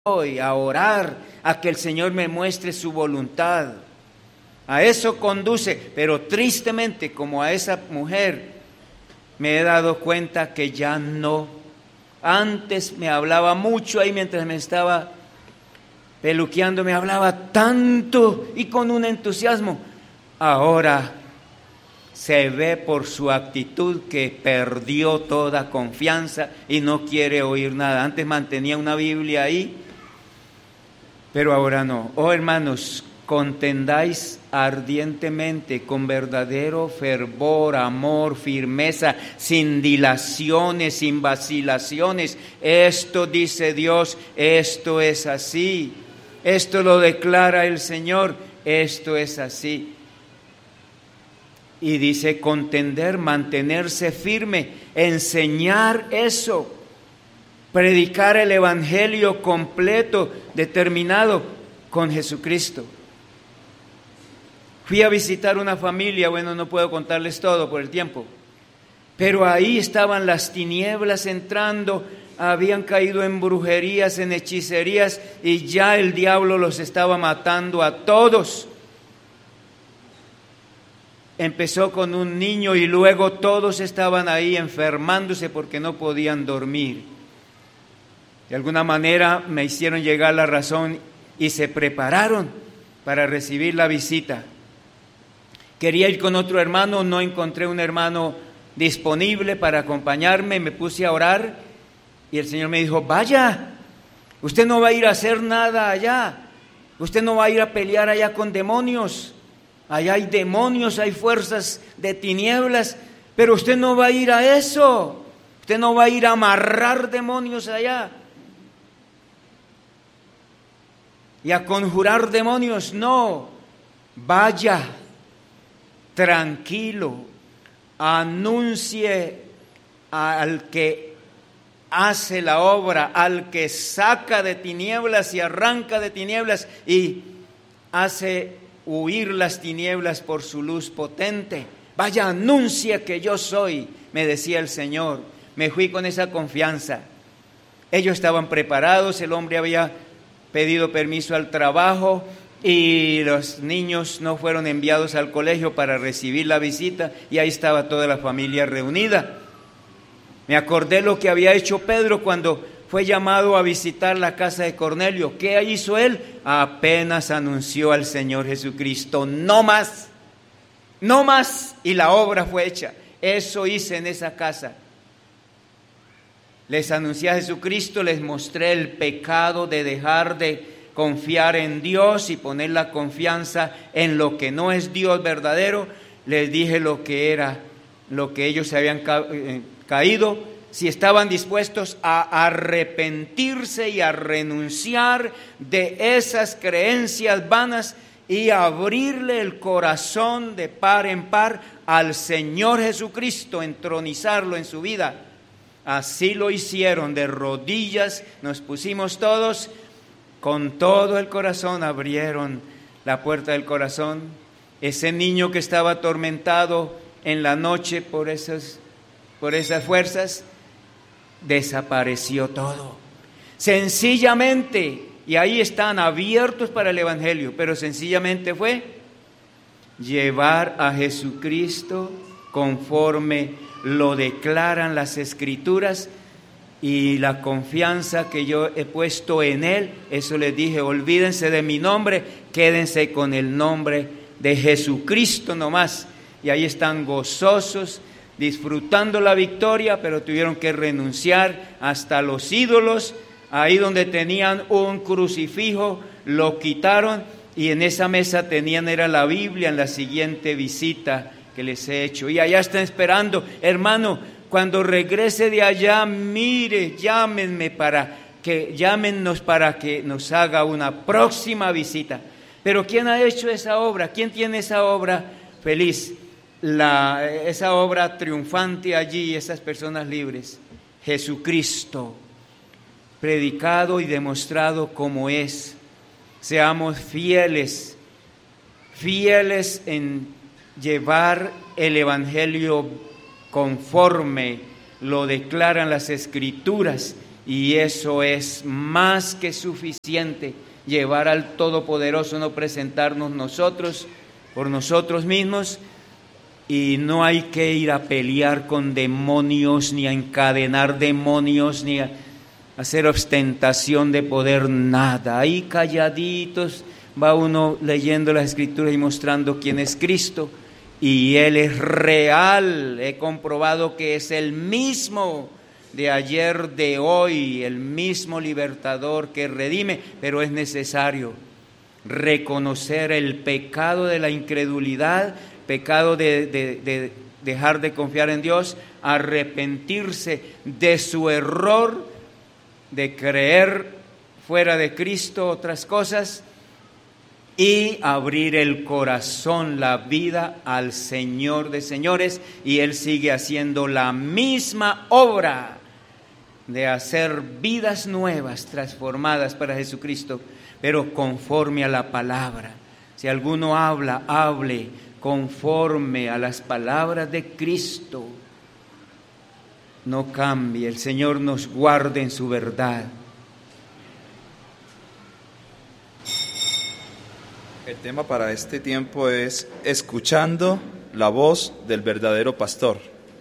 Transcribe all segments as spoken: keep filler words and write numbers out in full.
y a orar, a que el Señor me muestre su voluntad. A eso conduce, pero tristemente, como a esa mujer, me he dado cuenta que ya no. Antes me hablaba mucho ahí mientras me estaba peluqueando, me hablaba tanto y con un entusiasmo. Ahora se ve por su actitud que perdió toda confianza y no quiere oír nada. Antes mantenía una Biblia ahí, pero ahora no. Oh, hermanos, contendáis ardientemente, con verdadero fervor, amor, firmeza, sin dilaciones, sin vacilaciones. Esto dice Dios, esto es así. Esto lo declara el Señor, esto es así. Y dice contender, mantenerse firme, enseñar eso, predicar el evangelio completo, determinado con Jesucristo. Fui a visitar una familia, bueno, no puedo contarles todo por el tiempo, pero ahí estaban las tinieblas entrando, habían caído en brujerías, en hechicerías, y ya el diablo los estaba matando a todos. Empezó con un niño y luego todos estaban ahí enfermándose porque no podían dormir. De alguna manera me hicieron llegar la razón y se prepararon para recibir la visita. Quería ir con otro hermano, no encontré un hermano disponible para acompañarme, me puse a orar y el Señor me dijo, vaya, usted no va a ir a hacer nada allá, usted no va a ir a pelear allá con demonios, allá hay demonios, hay fuerzas de tinieblas, pero usted no va a ir a eso, usted no va a ir a amarrar demonios allá y a conjurar demonios, no, vaya, tranquilo, anuncie al que hace la obra, al que saca de tinieblas y arranca de tinieblas y hace huir las tinieblas por su luz potente. Vaya, anuncia que yo soy, me decía el Señor. Me fui con esa confianza. Ellos estaban preparados, el hombre había pedido permiso al trabajo y los niños no fueron enviados al colegio para recibir la visita y ahí estaba toda la familia reunida. Me acordé lo que había hecho Pedro cuando fue llamado a visitar la casa de Cornelio. ¿Qué hizo él? Apenas anunció al Señor Jesucristo, no más, no más, y la obra fue hecha. Eso hice en esa casa. Les anuncié a Jesucristo, les mostré el pecado de dejar de confiar en Dios y poner la confianza en lo que no es Dios verdadero. Les dije lo que era, lo que ellos se habían ca- eh, caído. Si estaban dispuestos a arrepentirse y a renunciar de esas creencias vanas y abrirle el corazón de par en par al Señor Jesucristo, entronizarlo en su vida. Así lo hicieron, de rodillas nos pusimos todos, con todo el corazón abrieron la puerta del corazón. Ese niño que estaba atormentado en la noche por esas, por esas fuerzas, desapareció todo. Sencillamente, y ahí están abiertos para el evangelio, pero sencillamente fue llevar a Jesucristo conforme lo declaran las Escrituras y la confianza que yo he puesto en Él. Eso les dije, olvídense de mi nombre, quédense con el nombre de Jesucristo nomás. Y ahí están gozosos, disfrutando la victoria, pero tuvieron que renunciar hasta los ídolos. Ahí donde tenían un crucifijo, lo quitaron y en esa mesa tenían, era la Biblia, en la siguiente visita que les he hecho. Y allá están esperando, hermano, cuando regrese de allá, mire, llámenme para que, llámennos para que nos haga una próxima visita. Pero ¿quién ha hecho esa obra? ¿Quién tiene esa obra feliz? La, esa obra triunfante allí, esas personas libres. Jesucristo, predicado y demostrado como es. Seamos fieles, fieles en llevar el evangelio conforme lo declaran las Escrituras y eso es más que suficiente. Llevar al Todopoderoso, no presentarnos nosotros por nosotros mismos, y no hay que ir a pelear con demonios, ni a encadenar demonios, ni a hacer ostentación de poder, nada. Ahí calladitos va uno leyendo las Escrituras y mostrando quién es Cristo, y Él es real. He comprobado que es el mismo de ayer, de hoy, el mismo libertador que redime, pero es necesario reconocer el pecado de la incredulidad, pecado de, de, de dejar de confiar en Dios, arrepentirse de su error de creer fuera de Cristo otras cosas, y abrir el corazón, la vida al Señor de señores, y Él sigue haciendo la misma obra de hacer vidas nuevas, transformadas para Jesucristo, pero conforme a la palabra. Si alguno habla, hable conforme a las palabras de Cristo. No cambie, el Señor nos guarde en su verdad. El tema para este tiempo es escuchando la voz del verdadero pastor.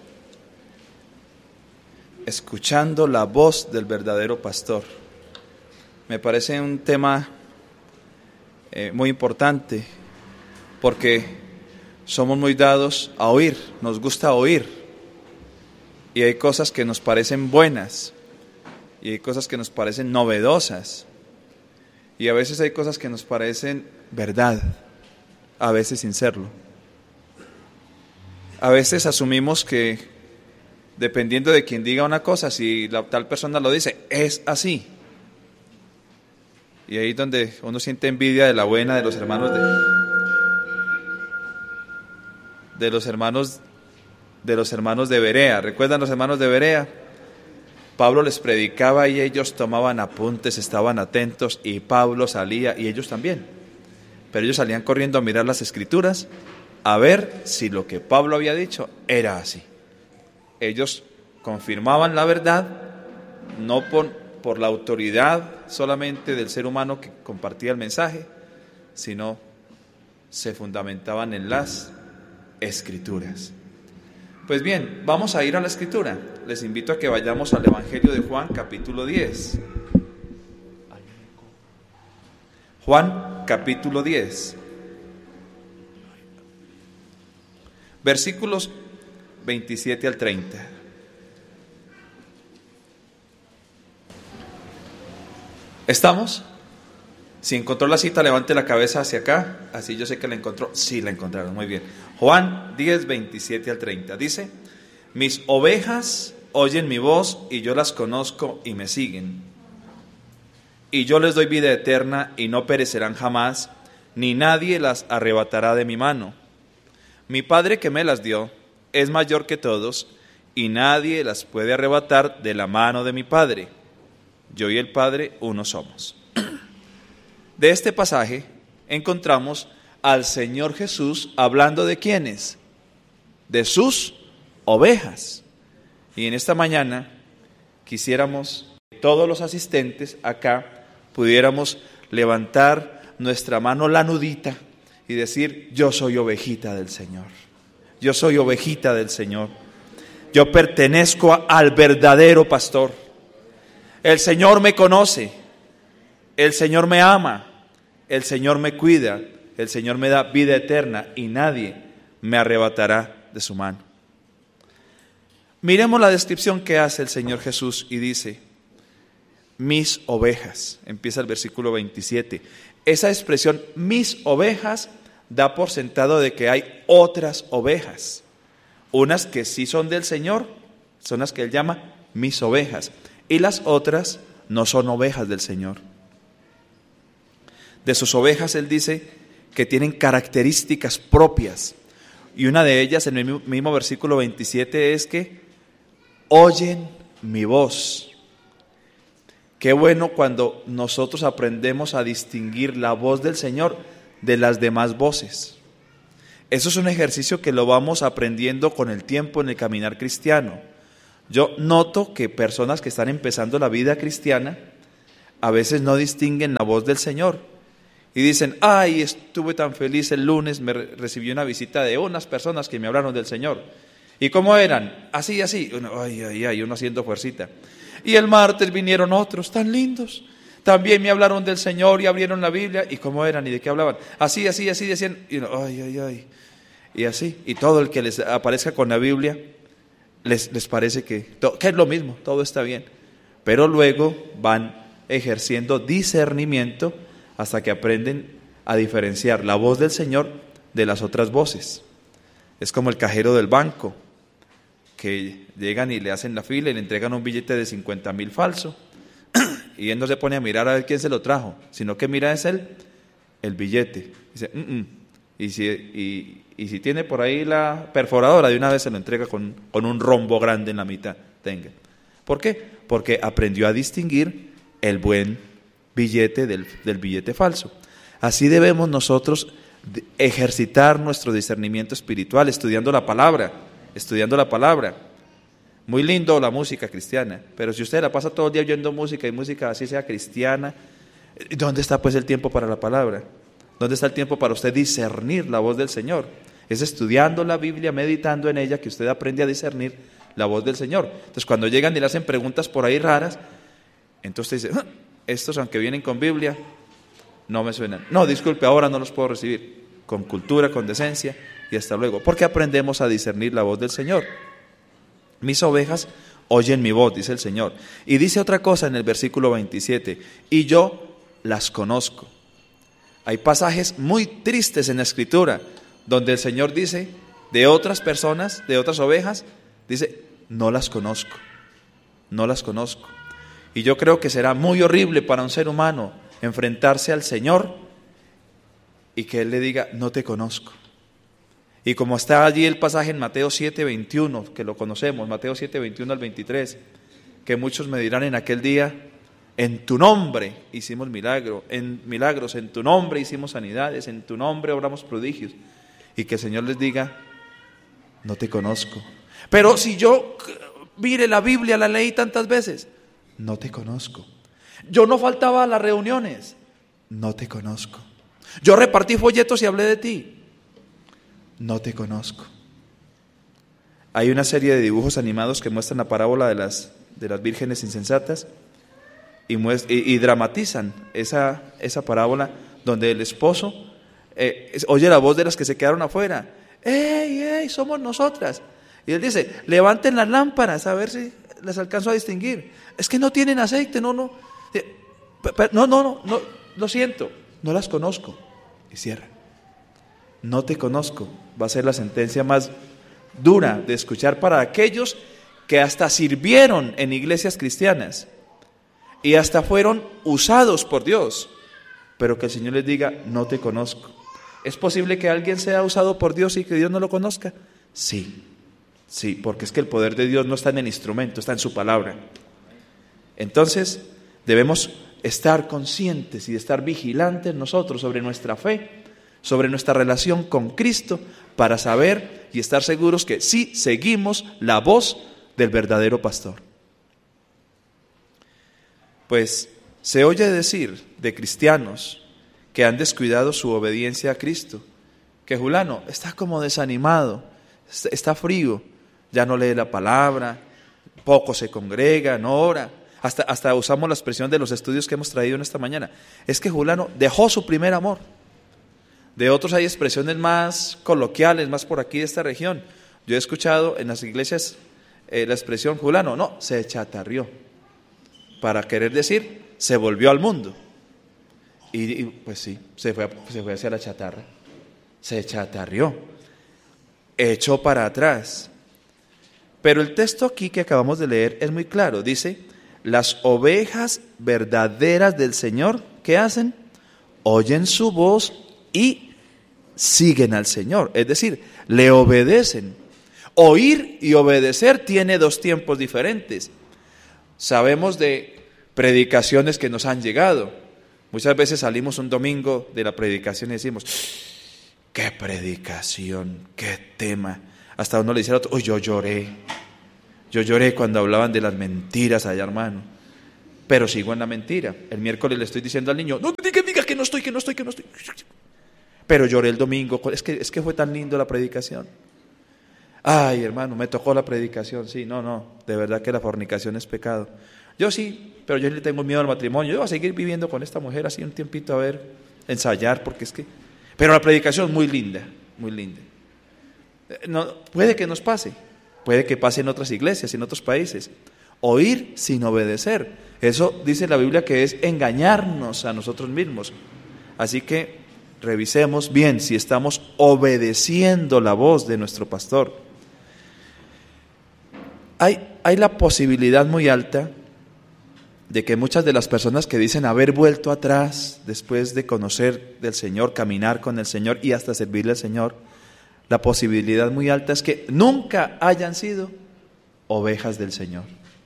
Escuchando la voz del verdadero pastor. Me parece un tema eh, muy importante, porque somos muy dados a oír, nos gusta oír, y hay cosas que nos parecen buenas, y hay cosas que nos parecen novedosas, y a veces hay cosas que nos parecen verdad, a veces sin serlo. A veces asumimos que, dependiendo de quien diga una cosa, si la tal persona lo dice, es así. Y ahí es donde uno siente envidia de la buena de los hermanos de, de los hermanos de los hermanos de Berea. ¿Recuerdan los hermanos de Berea? Pablo les predicaba y ellos tomaban apuntes, estaban atentos, y Pablo salía, y ellos también. Pero ellos salían corriendo a mirar las Escrituras, a ver si lo que Pablo había dicho era así. Ellos confirmaban la verdad, no por, por la autoridad solamente del ser humano que compartía el mensaje, sino se fundamentaban en las Escrituras. Pues bien, vamos a ir a la Escritura. Les invito a que vayamos al Evangelio de Juan, capítulo diez. Juan, capítulo diez. Versículos veintisiete al treinta. ¿Estamos? Si encontró la cita, levante la cabeza hacia acá. Así yo sé que la encontró. Sí, la encontraron, muy bien. Juan diez, veintisiete al treinta. Dice: mis ovejas oyen mi voz, y yo las conozco y me siguen. Y yo les doy vida eterna, y no perecerán jamás, ni nadie las arrebatará de mi mano. Mi Padre que me las dio es mayor que todos, y nadie las puede arrebatar de la mano de mi Padre. Yo y el Padre uno somos. De este pasaje encontramos al Señor Jesús hablando de ¿quiénes? De sus ovejas. Y en esta mañana quisiéramos que todos los asistentes acá pudiéramos levantar nuestra mano lanudita y decir: yo soy ovejita del Señor. Yo soy ovejita del Señor. Yo pertenezco a, al verdadero pastor. El Señor me conoce. El Señor me ama. El Señor me cuida. El Señor me da vida eterna, y nadie me arrebatará de su mano. Miremos la descripción que hace el Señor Jesús y dice: mis ovejas. Empieza el versículo veintisiete. Esa expresión, mis ovejas, da por sentado de que hay otras ovejas. Unas que sí son del Señor, son las que Él llama mis ovejas. Y las otras no son ovejas del Señor. De sus ovejas Él dice que tienen características propias. Y una de ellas, en el mismo versículo veintisiete, es que oyen mi voz. Qué bueno cuando nosotros aprendemos a distinguir la voz del Señor de las demás voces. Eso es un ejercicio que lo vamos aprendiendo con el tiempo en el caminar cristiano. Yo noto que personas que están empezando la vida cristiana a veces no distinguen la voz del Señor y dicen, ay, estuve tan feliz el lunes, me re- recibí una visita de unas personas que me hablaron del Señor. ¿Y cómo eran? Así, así. Uno, ay, ay, ay, uno haciendo fuercita. Y el martes vinieron otros tan lindos. También me hablaron del Señor y abrieron la Biblia. ¿Y cómo eran? ¿Y de qué hablaban? Así, así, así decían. Y uno, ay, ay, ay. Y así. Y todo el que les aparezca con la Biblia les, les parece que, que es lo mismo, todo está bien. Pero luego van ejerciendo discernimiento hasta que aprenden a diferenciar la voz del Señor de las otras voces. Es como el cajero del banco, que llegan y le hacen la fila y le entregan un billete de cincuenta mil falso, y él no se pone a mirar a ver quién se lo trajo, sino que mira es él, el billete. Dice, mm, mm. Y, si, y, y si tiene por ahí la perforadora, de una vez se lo entrega con, con un rombo grande en la mitad. Tenga. ¿Por qué? Porque aprendió a distinguir el buen billete del, del billete falso. Así debemos nosotros ejercitar nuestro discernimiento espiritual, estudiando la palabra, estudiando la palabra. Muy lindo la música cristiana, pero si usted la pasa todo el día oyendo música y música así sea cristiana, ¿dónde está pues el tiempo para la palabra? ¿Dónde está el tiempo para usted discernir la voz del Señor? Es estudiando la Biblia, meditando en ella, que usted aprende a discernir la voz del Señor. Entonces cuando llegan y le hacen preguntas por ahí raras, entonces usted dice, ah, estos aunque vienen con Biblia, no me suenan. No, disculpe, ahora no los puedo recibir. Con cultura, con decencia y hasta luego. Porque aprendemos a discernir la voz del Señor. Mis ovejas oyen mi voz, dice el Señor. Y dice otra cosa en el versículo veintisiete, y yo las conozco. Hay pasajes muy tristes en la Escritura donde el Señor dice de otras personas, de otras ovejas, dice, no las conozco, no las conozco. Y yo creo que será muy horrible para un ser humano enfrentarse al Señor y que Él le diga, no te conozco. Y como está allí el pasaje en Mateo siete, veintiuno, que lo conocemos, Mateo siete, veintiuno al veintitrés, que muchos me dirán en aquel día, en tu nombre hicimos milagro, en milagros, en tu nombre hicimos sanidades, en tu nombre obramos prodigios. Y que el Señor les diga, no te conozco. Pero si yo, mire la Biblia, la leí tantas veces, no te conozco. Yo no faltaba a las reuniones, no te conozco. Yo repartí folletos y hablé de ti, no te conozco. Hay una serie de dibujos animados que muestran la parábola de las, de las vírgenes insensatas y, muest- y, y dramatizan esa, esa parábola donde el esposo eh, oye la voz de las que se quedaron afuera. ¡Ey, ey, somos nosotras! Y él dice, levanten las lámparas a ver si las alcanzo a distinguir. Es que no tienen aceite, no, no. No, no, no, no, lo siento, no las conozco. Y cierra. No te conozco. Va a ser la sentencia más dura de escuchar para aquellos que hasta sirvieron en iglesias cristianas y hasta fueron usados por Dios, pero que el Señor les diga, no te conozco. ¿Es posible que alguien sea usado por Dios y que Dios no lo conozca? Sí, sí, porque es que el poder de Dios no está en el instrumento, está en su palabra. Entonces, debemos estar conscientes y estar vigilantes nosotros sobre nuestra fe, sobre nuestra relación con Cristo, para saber y estar seguros que sí seguimos la voz del verdadero pastor. Pues se oye decir de cristianos que han descuidado su obediencia a Cristo, que Julano está como desanimado, está frío, ya no lee la palabra, poco se congrega, no ora. Hasta, hasta usamos la expresión de los estudios que hemos traído en esta mañana. Es que Julano dejó su primer amor. De otros hay expresiones más coloquiales, más por aquí de esta región. Yo he escuchado en las iglesias eh, la expresión Julano, no, se chatarrió. Para querer decir, se volvió al mundo. Y, y pues sí, se fue, se fue hacia la chatarra. Se chatarrió. Echó para atrás. Pero el texto aquí que acabamos de leer es muy claro. Dice, las ovejas verdaderas del Señor, ¿qué hacen? Oyen su voz y siguen al Señor. Es decir, le obedecen. Oír y obedecer tiene dos tiempos diferentes. Sabemos de predicaciones que nos han llegado. Muchas veces salimos un domingo de la predicación y decimos, qué predicación, qué tema. Hasta uno le dice al otro, uy, yo lloré. Yo lloré cuando hablaban de las mentiras allá, hermano. Pero sigo en la mentira. El miércoles le estoy diciendo al niño, no diga, diga que no estoy, que no estoy, que no estoy. Pero lloré el domingo. Es que, es que fue tan lindo la predicación. Ay, hermano, me tocó la predicación. Sí, no, no. De verdad que la fornicación es pecado. Yo sí, pero yo le tengo miedo al matrimonio. Yo voy a seguir viviendo con esta mujer así un tiempito a ver, ensayar, porque es que... Pero la predicación es muy linda, muy linda. No, puede que nos pase. Puede que pase en otras iglesias, en otros países. Oír sin obedecer. Eso dice la Biblia que es engañarnos a nosotros mismos. Así que revisemos bien si estamos obedeciendo la voz de nuestro pastor. Hay, hay la posibilidad muy alta de que muchas de las personas que dicen haber vuelto atrás después de conocer del Señor, caminar con el Señor y hasta servirle al Señor, la posibilidad muy alta es que nunca hayan sido ovejas del Señor.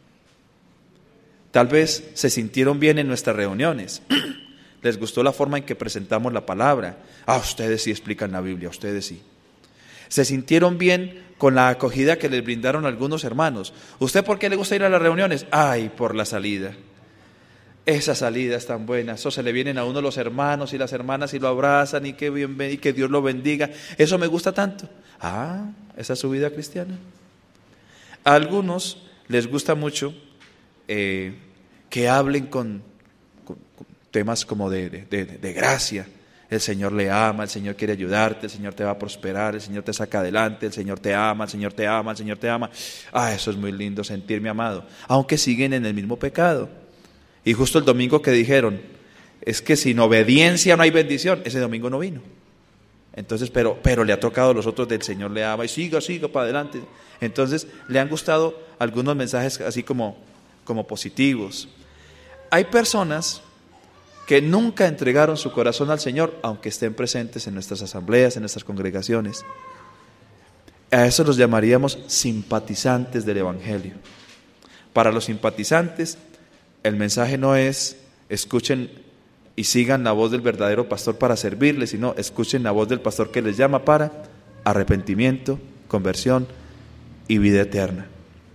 Tal vez se sintieron bien en nuestras reuniones, les gustó la forma en que presentamos la palabra. Ah, ustedes sí explican la Biblia, ustedes sí. Se sintieron bien con la acogida que les brindaron algunos hermanos. ¿Usted por qué le gusta ir a las reuniones? Ay, por la salida. Esa salida es tan buena, eso se le vienen a uno los hermanos y las hermanas y lo abrazan y que, bien, y que Dios lo bendiga. Eso me gusta tanto. Ah, esa es su vida cristiana. A algunos les gusta mucho eh, que hablen con, con, con temas como de, de, de, de gracia. El Señor le ama, el Señor quiere ayudarte, el Señor te va a prosperar, el Señor te saca adelante, el Señor te ama, el Señor te ama, el Señor te ama. Ah, eso es muy lindo, sentirme amado, aunque siguen en el mismo pecado. Y justo el domingo que dijeron, es que sin obediencia no hay bendición, ese domingo no vino. Entonces, pero, pero le ha tocado a los otros del Señor le ama y siga, siga para adelante. Entonces, le han gustado algunos mensajes así como, como positivos. Hay personas que nunca entregaron su corazón al Señor, aunque estén presentes en nuestras asambleas, en nuestras congregaciones. A eso los llamaríamos simpatizantes del Evangelio. Para los simpatizantes, el mensaje no es escuchen y sigan la voz del verdadero pastor para servirle, sino escuchen la voz del pastor que les llama para arrepentimiento, conversión y vida eterna.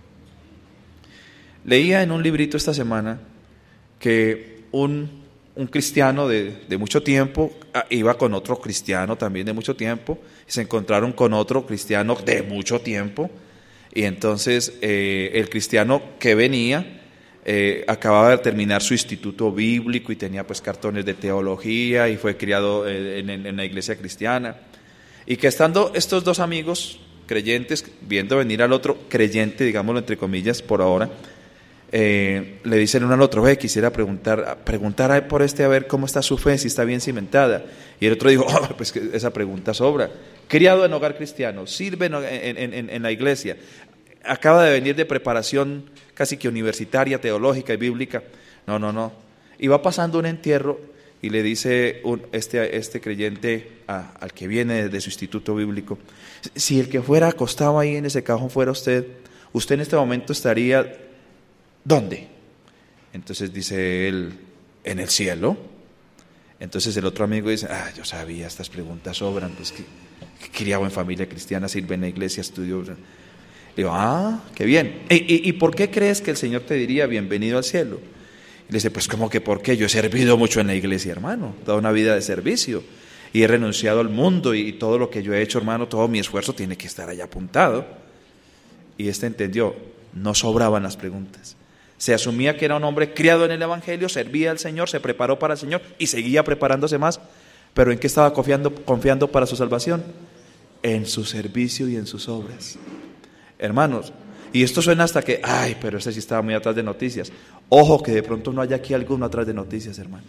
Leía en un librito esta semana que un, un cristiano de, de mucho tiempo iba con otro cristiano también de mucho tiempo y se encontraron con otro cristiano de mucho tiempo y entonces eh, el cristiano que venía Eh, acababa de terminar su instituto bíblico y tenía pues cartones de teología y fue criado en, en, en la iglesia cristiana y que estando estos dos amigos creyentes viendo venir al otro creyente, digámoslo entre comillas por ahora, eh, le dicen uno al otro, ve, quisiera preguntar, preguntar por este a ver cómo está su fe, si está bien cimentada, y el otro dijo, oh, pues que esa pregunta sobra, criado en hogar cristiano, sirve en, en, en, en la iglesia, acaba de venir de preparación casi que universitaria, teológica y bíblica. No, no, no. Y va pasando un entierro y le dice un, este, este creyente a, al que viene de su instituto bíblico, si el que fuera acostado ahí en ese cajón fuera usted, usted en este momento estaría, ¿dónde? Entonces dice él, en el cielo. Entonces el otro amigo dice, ah, yo sabía, estas preguntas sobran, pues que, que criado en familia cristiana, sirve en la iglesia, estudió... Le digo, ah, qué bien. ¿Y, y, ¿Y por qué crees que el Señor te diría bienvenido al cielo? Y le dice, pues ¿cómo que por qué? Yo he servido mucho en la iglesia, hermano, toda una vida de servicio. Y he renunciado al mundo y, y todo lo que yo he hecho, hermano, todo mi esfuerzo tiene que estar allá apuntado. Y este entendió, no sobraban las preguntas. Se asumía que era un hombre criado en el Evangelio, servía al Señor, se preparó para el Señor y seguía preparándose más. ¿Pero en qué estaba confiando, confiando para su salvación? En su servicio y en sus obras. Hermanos, y esto suena hasta que, ay, pero ese sí estaba muy atrás de noticias. Ojo que de pronto no haya aquí alguno atrás de noticias, hermano.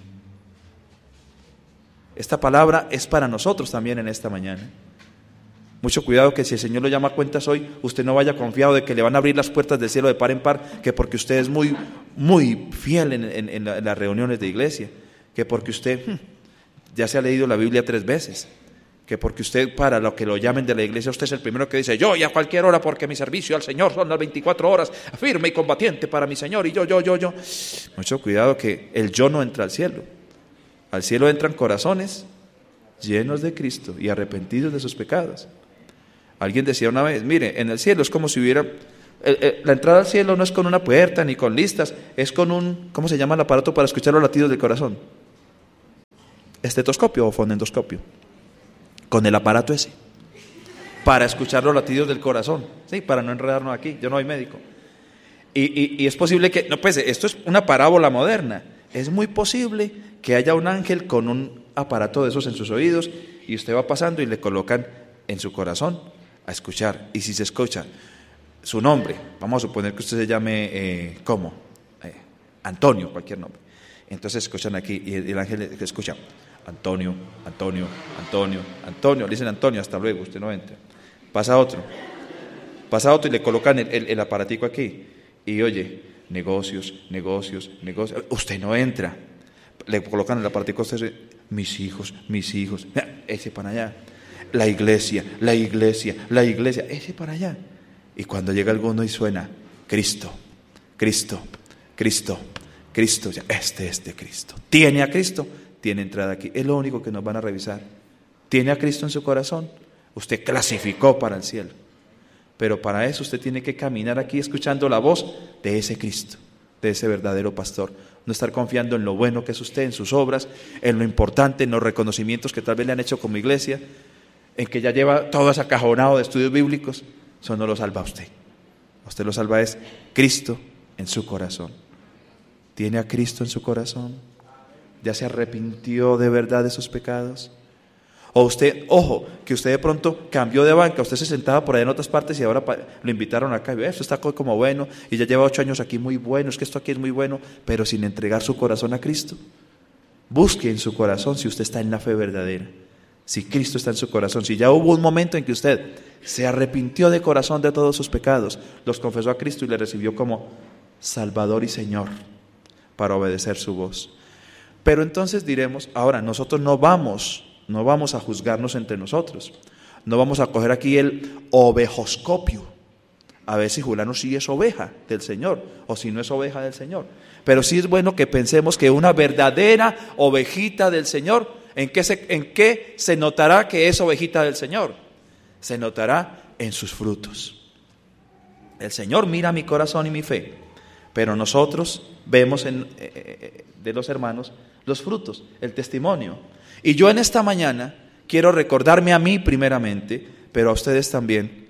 Esta palabra es para nosotros también en esta mañana. Mucho cuidado que si el Señor lo llama a cuentas hoy, usted no vaya confiado de que le van a abrir las puertas del cielo de par en par, que porque usted es muy, muy fiel en, en, en, la, en las reuniones de iglesia, que porque usted hmm, ya se ha leído la Biblia tres veces, que porque usted para lo que lo llamen de la iglesia, usted es el primero que dice, yo y a cualquier hora porque mi servicio al Señor son las veinticuatro horas, firme y combatiente para mi Señor y yo, yo, yo, yo. Mucho cuidado que el yo no entra al cielo. Al cielo entran corazones llenos de Cristo y arrepentidos de sus pecados. Alguien decía una vez, mire, en el cielo es como si hubiera Eh, eh, la entrada al cielo no es con una puerta ni con listas, es con un, ¿cómo se llama el aparato para escuchar los latidos del corazón? Estetoscopio o fonendoscopio. Con el aparato ese, para escuchar los latidos del corazón, sí, para no enredarnos aquí, yo no soy médico. Y, y, y es posible que, no, pues esto es una parábola moderna, es muy posible que haya un ángel con un aparato de esos en sus oídos y usted va pasando y le colocan en su corazón a escuchar. Y si se escucha su nombre, vamos a suponer que usted se llame, eh, ¿cómo? Eh, Antonio, cualquier nombre. Entonces escuchan aquí y el, el ángel escucha, Antonio, Antonio, Antonio, Antonio, le dicen Antonio, hasta luego, usted no entra. Pasa otro, pasa otro y le colocan el, el, el aparatico aquí. Y oye, negocios, negocios, negocios, usted no entra. Le colocan el aparatico, usted, mis hijos, mis hijos, ese para allá. La iglesia, la iglesia, la iglesia, ese para allá. Y cuando llega alguno y suena, Cristo, Cristo, Cristo, Cristo, este es de Cristo. ¿Tiene a Cristo? Tiene entrada aquí. Es lo único que nos van a revisar. ¿Tiene a Cristo en su corazón? Usted clasificó para el cielo. Pero para eso usted tiene que caminar aquí escuchando la voz de ese Cristo, de ese verdadero pastor. No estar confiando en lo bueno que es usted, en sus obras, en lo importante, en los reconocimientos que tal vez le han hecho como iglesia, en que ya lleva todo ese acajonado de estudios bíblicos. Eso no lo salva a usted. A usted lo salva es Cristo en su corazón. ¿Tiene a Cristo en su corazón? ¿Ya se arrepintió de verdad de sus pecados? O usted, ojo, que usted de pronto cambió de banca, usted se sentaba por ahí en otras partes y ahora lo invitaron acá, y esto está como bueno, y ya lleva ocho años aquí muy bueno, es que esto aquí es muy bueno, pero sin entregar su corazón a Cristo. Busque en su corazón si usted está en la fe verdadera, si Cristo está en su corazón, si ya hubo un momento en que usted se arrepintió de corazón de todos sus pecados, los confesó a Cristo y le recibió como Salvador y Señor para obedecer su voz. Pero entonces diremos, ahora nosotros no vamos No vamos a juzgarnos entre nosotros. No vamos a coger aquí el ovejoscopio. A ver si Julano sí es oveja del Señor o si no es oveja del Señor. Pero sí es bueno que pensemos que una verdadera ovejita del Señor, ¿en qué se, en qué se notará que es ovejita del Señor? Se notará en sus frutos. El Señor mira mi corazón y mi fe, pero nosotros vemos en, eh, de los hermanos los frutos, el testimonio. Y yo en esta mañana quiero recordarme a mí primeramente, pero a ustedes también,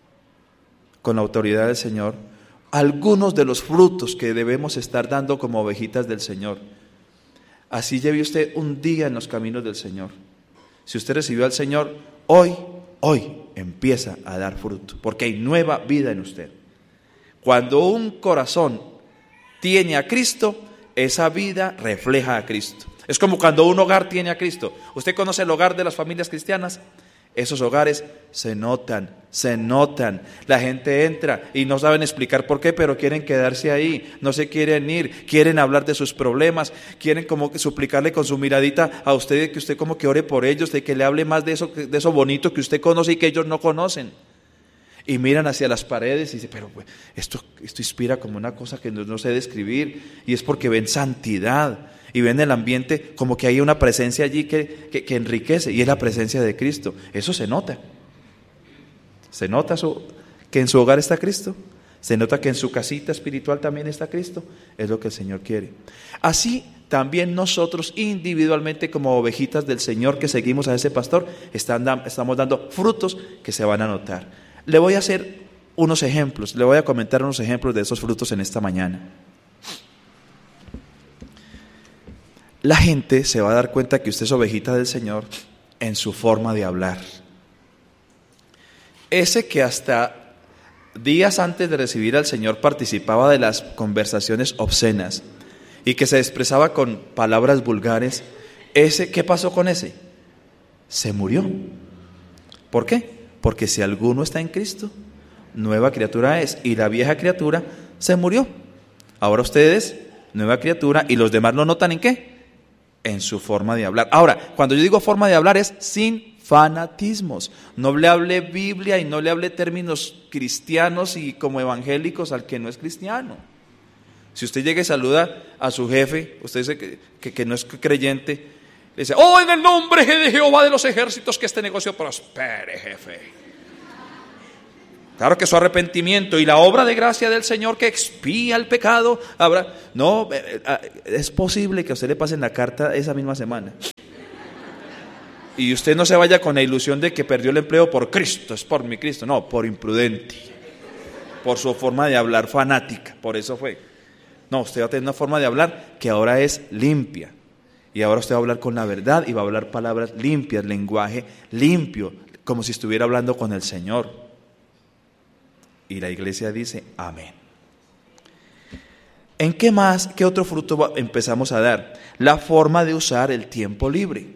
con la autoridad del Señor, algunos de los frutos que debemos estar dando como ovejitas del Señor. Así lleve usted un día en los caminos del Señor. Si usted recibió al Señor, hoy, hoy empieza a dar fruto, porque hay nueva vida en usted. Cuando un corazón tiene a Cristo, esa vida refleja a Cristo. Es como cuando un hogar tiene a Cristo. ¿Usted conoce el hogar de las familias cristianas? Esos hogares se notan, se notan. La gente entra y no saben explicar por qué, pero quieren quedarse ahí, no se quieren ir, quieren hablar de sus problemas, quieren como que suplicarle con su miradita a usted de que usted como que ore por ellos, de que le hable más de eso, de eso bonito que usted conoce y que ellos no conocen. Y miran hacia las paredes y dicen, pero pues, esto, esto inspira como una cosa que no, no sé describir, y es porque ven santidad. Y ven el ambiente como que hay una presencia allí que, que, que enriquece, y es la presencia de Cristo. Eso se nota. Se nota su, que en su hogar está Cristo. Se nota que en su casita espiritual también está Cristo. Es lo que el Señor quiere. Así también nosotros individualmente como ovejitas del Señor que seguimos a ese pastor, están, estamos dando frutos que se van a notar. Le voy a hacer unos ejemplos, le voy a comentar unos ejemplos de esos frutos en esta mañana. La gente se va a dar cuenta que usted es ovejita del Señor en su forma de hablar. Ese que hasta días antes de recibir al Señor participaba de las conversaciones obscenas y que se expresaba con palabras vulgares, ese, ¿qué pasó con ese? Se murió. ¿Por qué? Porque si alguno está en Cristo, nueva criatura es, y la vieja criatura se murió. Ahora ustedes, nueva criatura, y los demás lo notan ¿en qué? En su forma de hablar. Ahora, cuando yo digo forma de hablar es sin fanatismos. No le hable Biblia y no le hable términos cristianos y como evangélicos al que no es cristiano. Si usted llega y saluda a su jefe, usted dice que, que, que no es creyente, le dice, oh, en el nombre de Jehová de los ejércitos, que este negocio prospere, jefe. Claro que su arrepentimiento y la obra de gracia del Señor que expía el pecado habrá. No, es posible que a usted le pasen la carta esa misma semana. Y usted no se vaya con la ilusión de que perdió el empleo por Cristo, es por mi Cristo. No, por imprudente. Por su forma de hablar fanática, por eso fue. No, usted va a tener una forma de hablar que ahora es limpia. Y ahora usted va a hablar con la verdad y va a hablar palabras limpias, lenguaje limpio, como si estuviera hablando con el Señor. Y la iglesia dice, amén. ¿En qué más, qué otro fruto empezamos a dar? La forma de usar el tiempo libre.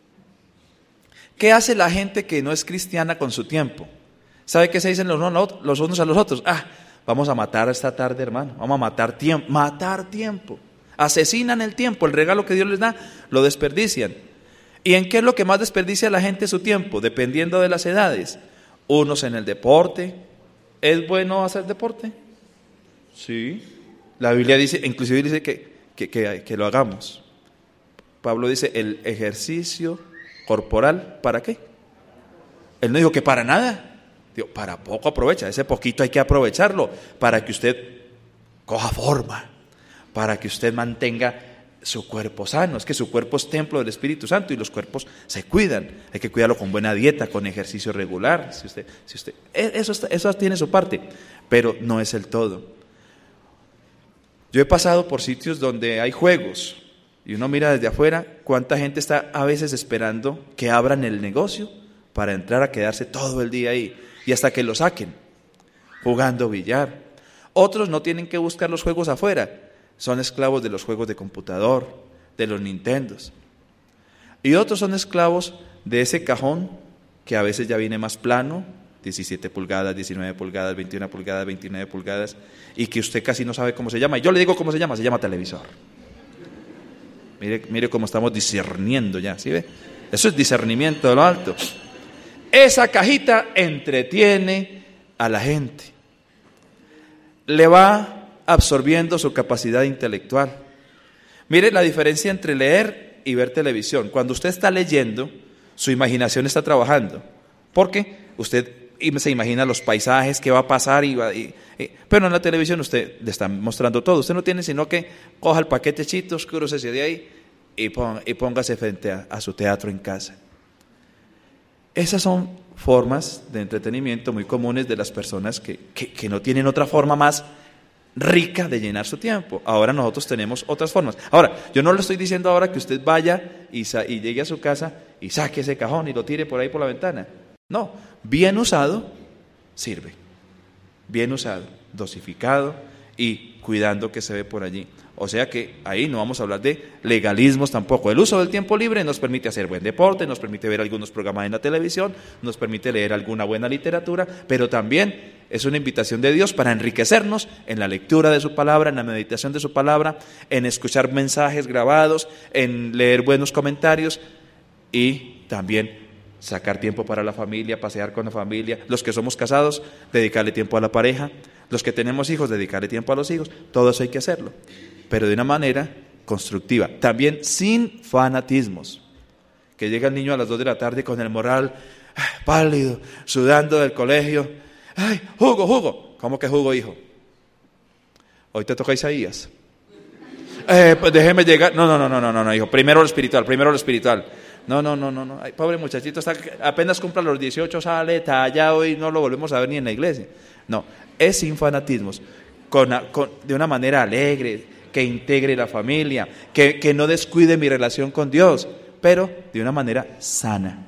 ¿Qué hace la gente que no es cristiana con su tiempo? ¿Sabe qué se dicen los unos a los otros? Ah, vamos a matar esta tarde, hermano. Vamos a matar tiempo. Matar tiempo. Asesinan el tiempo. El regalo que Dios les da, lo desperdician. ¿Y en qué es lo que más desperdicia la gente su tiempo? Dependiendo de las edades. Unos en el deporte. ¿Es bueno hacer deporte? Sí. La Biblia dice, inclusive dice que, que, que, que lo hagamos. Pablo dice, el ejercicio corporal, ¿para qué? Él no dijo que para nada. Digo, para poco aprovecha. Ese poquito hay que aprovecharlo para que usted coja forma, para que usted mantenga su cuerpo sano. Es que su cuerpo es templo del Espíritu Santo y los cuerpos se cuidan. Hay que cuidarlo con buena dieta, con ejercicio regular. Si usted, si usted, eso, está, eso tiene su parte, pero no es el todo. Yo he pasado por sitios donde hay juegos y uno mira desde afuera cuánta gente está a veces esperando que abran el negocio para entrar a quedarse todo el día ahí y hasta que lo saquen, jugando billar. Otros no tienen que buscar los juegos afuera. Son esclavos de los juegos de computador, de los Nintendos. Y otros son esclavos de ese cajón que a veces ya viene más plano, diecisiete pulgadas, diecinueve pulgadas, veintiuna pulgadas, veintinueve pulgadas, y que usted casi no sabe cómo se llama. Y yo le digo cómo se llama, se llama televisor. Mire, mire cómo estamos discerniendo ya, ¿sí ve? Eso es discernimiento de lo alto. Esa cajita entretiene a la gente. Le va absorbiendo su capacidad intelectual. Mire la diferencia entre leer y ver televisión. Cuando usted está leyendo, su imaginación está trabajando, porque usted se imagina los paisajes, qué va a pasar, y, y, y, pero en la televisión usted le está mostrando todo. Usted no tiene sino que coja el paquete Chitos, cúrese de ahí y, ponga, y póngase frente a, a su teatro en casa. Esas son formas de entretenimiento muy comunes de las personas que, que, que no tienen otra forma más rica de llenar su tiempo. Ahora nosotros tenemos otras formas. Ahora, yo no le estoy diciendo ahora que usted vaya y, sa- y llegue a su casa y saque ese cajón y lo tire por ahí por la ventana. No, bien usado sirve. Bien usado, dosificado y cuidando que se ve por allí. O sea que ahí no vamos a hablar de legalismos tampoco. El uso del tiempo libre nos permite hacer buen deporte, nos permite ver algunos programas en la televisión, nos permite leer alguna buena literatura, pero también es una invitación de Dios para enriquecernos en la lectura de su palabra, en la meditación de su palabra, en escuchar mensajes grabados, en leer buenos comentarios y también sacar tiempo para la familia, pasear con la familia. Los que somos casados, dedicarle tiempo a la pareja. Los que tenemos hijos, dedicarle tiempo a los hijos. Todo eso hay que hacerlo, pero de una manera constructiva. También sin fanatismos. Que llega el niño a las dos de la tarde con el moral pálido, sudando del colegio. ¡Ay, jugo, jugo! ¿Cómo que jugo, hijo? Hoy te toca Isaías. Eh, pues déjeme llegar. No, no, no, no, no, no, hijo. Primero lo espiritual, primero lo espiritual. No, no, no, no, no. Ay, pobre muchachito, está, apenas cumpla los dieciocho, sale tallado y no lo volvemos a ver ni en la iglesia. No, es sin fanatismos, con, con, de una manera alegre, que integre la familia, que, que no descuide mi relación con Dios, pero de una manera sana.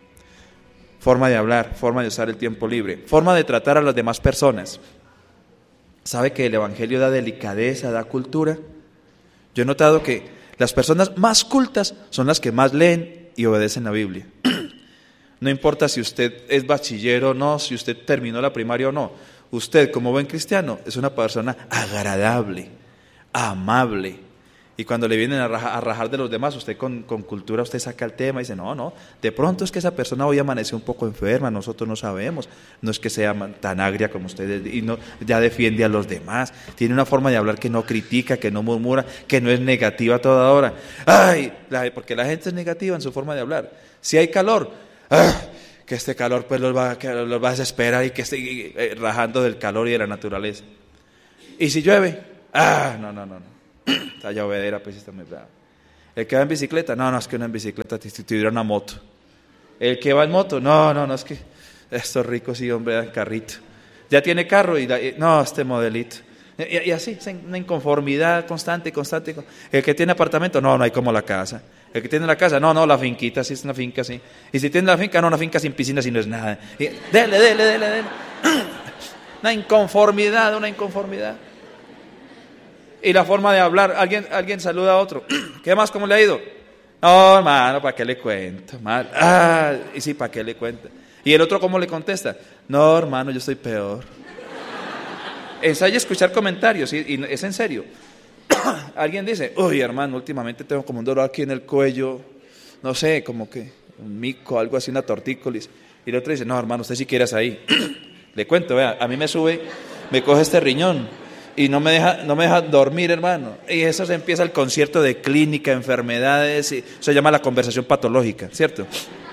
Forma de hablar, forma de usar el tiempo libre, forma de tratar a las demás personas. ¿Sabe que el Evangelio da delicadeza, da cultura? Yo he notado que las personas más cultas son las que más leen y obedecen la Biblia. No importa si usted es bachiller o no, si usted terminó la primaria o no. Usted, como buen cristiano, es una persona agradable, amable. Y cuando le vienen a rajar, a rajar de los demás, usted con, con cultura, usted saca el tema y dice, no, no, de pronto es que esa persona hoy amaneció un poco enferma, nosotros no sabemos. No es que sea tan agria como usted, y no, ya defiende a los demás. Tiene una forma de hablar que no critica, que no murmura, que no es negativa a toda hora. Ay, la, porque la gente es negativa en su forma de hablar. Si hay calor, ¡ah! que este calor pues los va, que los va a desesperar y que esté eh, rajando del calor y de la naturaleza. Y si llueve, ah, no, no, no, no. Esta llovedera pues está muy brava. El que va en bicicleta, no, no, es que uno en bicicleta si tuviera una moto. El que va en moto, no, no, no, es que estos ricos sí, hombre, dan carrito. Ya tiene carro y, y no, este modelito. Y, y así, una inconformidad constante, constante. El que tiene apartamento, no, no hay como la casa. El que tiene la casa, no, no, la finquita, sí es una finca, sí. Y si tiene la finca, no, una finca sin piscina, si no es nada. Y, dele, dele, dele, dele. Una inconformidad, una inconformidad. Y la forma de hablar, alguien, alguien saluda a otro. ¿Qué más? ¿Cómo le ha ido? No, hermano, ¿para qué le cuento? Mal. Ah, y sí, ¿para qué le cuenta? Y el otro, ¿cómo le contesta? No, hermano, yo estoy peor. Ensaya escuchar comentarios, y, y es en serio. Alguien dice, uy, hermano, últimamente tengo como un dolor aquí en el cuello, no sé, como que un mico, algo así, una tortícolis. Y el otro dice, no, hermano, usted si quieras ahí. Le cuento, vea, a mí me sube, me coge este riñón y no me deja, no me deja dormir, hermano. Y eso se empieza el concierto de clínica, enfermedades, y eso se llama la conversación patológica, ¿cierto?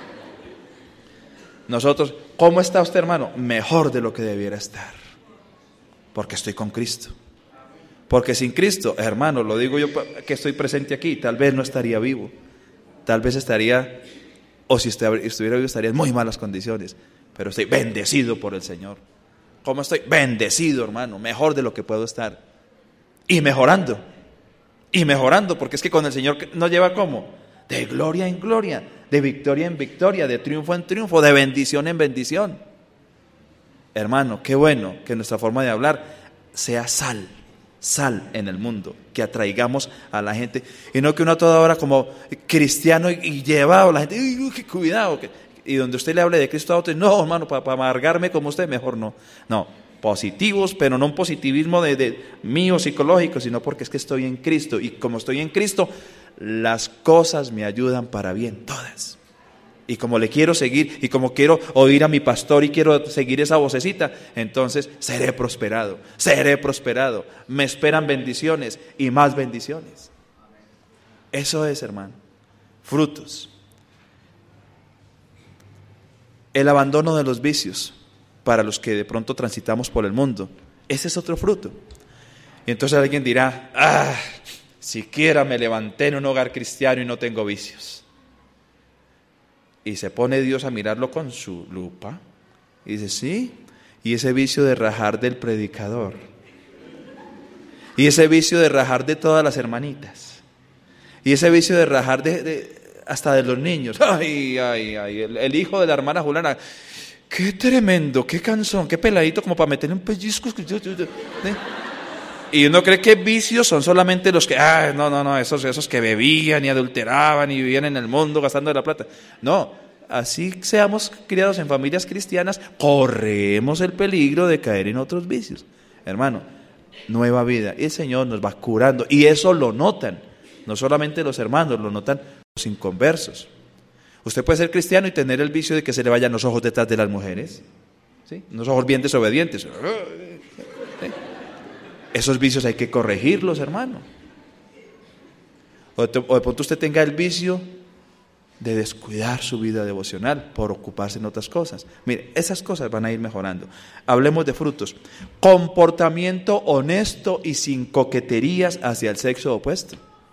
Nosotros, ¿cómo está usted, hermano? Mejor de lo que debiera estar, porque estoy con Cristo. Porque sin Cristo, hermano, lo digo yo que estoy presente aquí, tal vez no estaría vivo, tal vez estaría, o si estuviera vivo estaría en muy malas condiciones, pero estoy bendecido por el Señor. ¿Cómo estoy? Bendecido, hermano, mejor de lo que puedo estar. Y mejorando, y mejorando, porque es que con el Señor nos lleva ¿cómo? De gloria en gloria, de victoria en victoria, de triunfo en triunfo, de bendición en bendición. Hermano, qué bueno que nuestra forma de hablar sea sal, sal en el mundo, que atraigamos a la gente, y no que uno a toda hora como cristiano y, y llevado a la gente, uy, uy, qué cuidado, que, y donde usted le hable de Cristo a otro, no, hermano, para pa amargarme como usted, mejor no. No, positivos, pero no un positivismo de, de mío psicológico, sino porque es que estoy en Cristo, y como estoy en Cristo, las cosas me ayudan para bien, todas. Y como le quiero seguir, y como quiero oír a mi pastor y quiero seguir esa vocecita, entonces seré prosperado, seré prosperado. Me esperan bendiciones y más bendiciones. Eso es, hermano, frutos. El abandono de los vicios para los que de pronto transitamos por el mundo, ese es otro fruto. Y entonces alguien dirá, ah, siquiera me levanté en un hogar cristiano y no tengo vicios. Y se pone Dios a mirarlo con su lupa y dice, sí, y ese vicio de rajar del predicador, y ese vicio de rajar de todas las hermanitas, y ese vicio de rajar de, de hasta de los niños, ay, ay, ay, el, el hijo de la hermana Juliana, qué tremendo, qué cansón, qué peladito como para meterle un pellizco. Y uno cree que vicios son solamente los que, ah, no, no, no, esos, esos que bebían y adulteraban y vivían en el mundo gastando de la plata. No, así seamos criados en familias cristianas, corremos el peligro de caer en otros vicios. Hermano, nueva vida, y el Señor nos va curando, y eso lo notan, no solamente los hermanos, lo notan los inconversos. Usted puede ser cristiano y tener el vicio de que se le vayan los ojos detrás de las mujeres, ¿sí? Unos ojos bien desobedientes. ¿Sí? Esos vicios hay que corregirlos, hermano. O de, o de pronto usted tenga el vicio de descuidar su vida devocional por ocuparse en otras cosas. Mire, esas cosas van a ir mejorando. Hablemos de frutos. Comportamiento honesto y sin coqueterías hacia el sexo opuesto.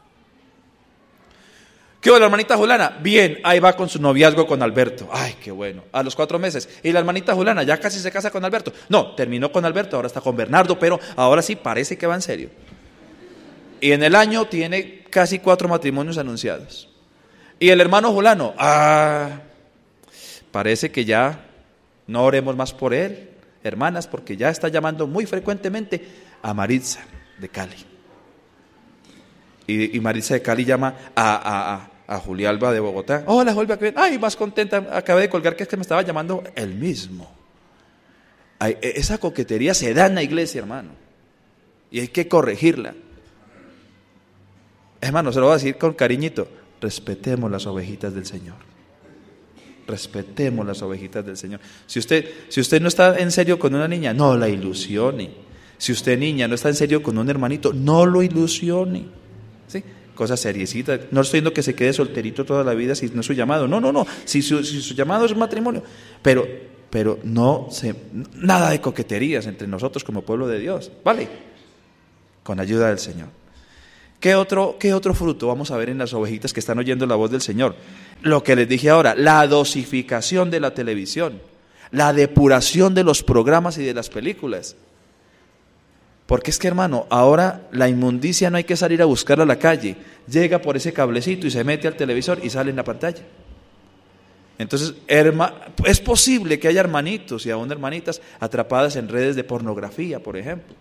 ¿Qué hubo la hermanita Juliana? Bien, ahí va con su noviazgo con Alberto. Ay, qué bueno. A los cuatro meses. ¿Y la hermanita Juliana ya casi se casa con Alberto? No, terminó con Alberto, ahora está con Bernardo, pero ahora sí parece que va en serio. Y en el año tiene casi cuatro matrimonios anunciados. Y el hermano Julano, ah, parece que ya no oremos más por él, hermanas, porque ya está llamando muy frecuentemente a Maritza de Cali. Y, y Maritza de Cali llama a... a, a a Julialba de Bogotá. Hola, Julialba, ay, más contenta, acabé de colgar que es que me estaba llamando el mismo. Ay, esa coquetería se da en la iglesia, hermano, y hay que corregirla. Hermano, se lo voy a decir con cariñito, respetemos las ovejitas del Señor. Respetemos las ovejitas del Señor. Si usted, si usted no está en serio con una niña, no la ilusione. Si usted, niña, no está en serio con un hermanito, no lo ilusione. ¿Sí? cosas seriecitas. No estoy diciendo que se quede solterito toda la vida si no es su llamado. No, no, no. Si su, si su llamado es un matrimonio. Pero, pero no se, nada de coqueterías entre nosotros como pueblo de Dios. ¿Vale? Con ayuda del Señor. ¿Qué otro, qué otro fruto vamos a ver en las ovejitas que están oyendo la voz del Señor? Lo que les dije ahora, la dosificación de la televisión, la depuración de los programas y de las películas. Porque es que, hermano, ahora la inmundicia no hay que salir a buscarla a la calle. Llega por ese cablecito y se mete al televisor y sale en la pantalla. Entonces, herma, es posible que haya hermanitos y aún hermanitas atrapadas en redes de pornografía, por ejemplo.